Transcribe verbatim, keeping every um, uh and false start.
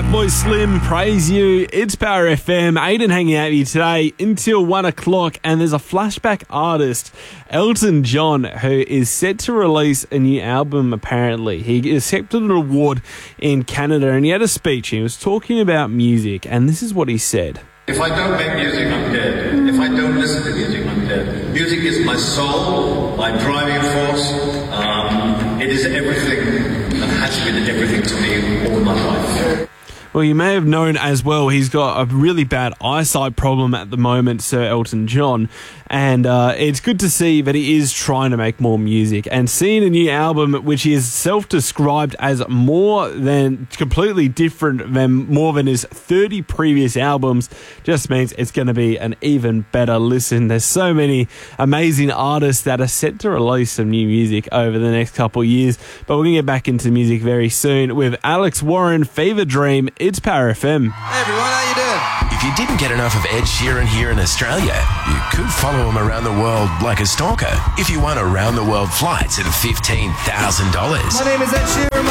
Fatboy Slim, Praise You. It's Power F M. Aiden hanging out with you today until one o'clock, and there's a flashback artist, Elton John, who is set to release a new album, apparently. He accepted an award in Canada, and he had a speech. He was talking about music, and this is what he said. If I don't make music, I'm dead. If I don't listen to music, I'm dead. Music is my soul, my driving force. Um, it is everything, and has been everything to me all my life. Well, you may have known as well, he's got a really bad eyesight problem at the moment, Sir Elton John, and uh, it's good to see that he is trying to make more music, and seeing a new album which he is self-described as more than completely different than more than his thirty previous albums just means it's going to be an even better listen. There's so many amazing artists that are set to release some new music over the next couple of years, but we're going to get back into music very soon with Alex Warren, Fever Dream. It's Power F M. Hey everyone, how you doing? If you didn't get enough of Ed Sheeran here in Australia, you could follow him around the world like a stalker if you won around the world flights at fifteen thousand dollars. My name is Ed Sheeran.